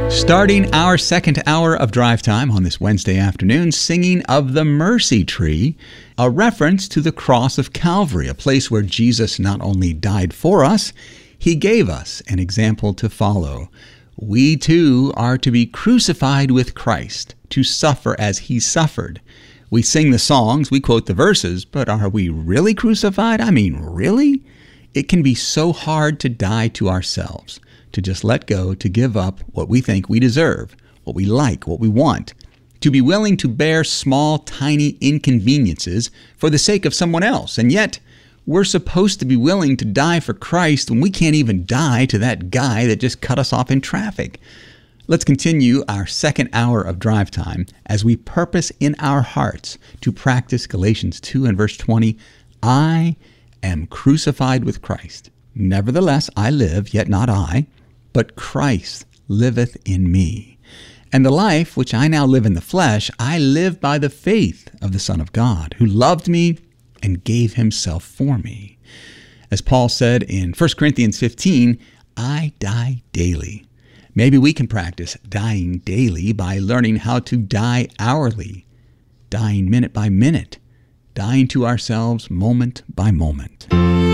Starting our second hour of drive time on this Wednesday afternoon, singing of the mercy tree, a reference to the cross of Calvary, a place where Jesus not only died for us, he gave us an example to follow. We too are to be crucified with Christ, to suffer as he suffered. We sing the songs, we quote the verses, but are we really crucified? I mean, really? It can be so hard to die to ourselves, to just let go, to give up what we think we deserve, what we like, what we want, to be willing to bear small, tiny inconveniences for the sake of someone else. And yet, we're supposed to be willing to die for Christ when we can't even die to that guy that just cut us off in traffic. Let's continue our second hour of drive time as we purpose in our hearts to practice Galatians 2 and verse 20, I am crucified with Christ. Nevertheless, I live, yet not I, but Christ liveth in me. And the life which I now live in the flesh, I live by the faith of the Son of God, who loved me and gave himself for me. As Paul said in 1 Corinthians 15, I die daily. Maybe we can practice dying daily by learning how to die hourly, dying minute by minute, dying to ourselves moment by moment.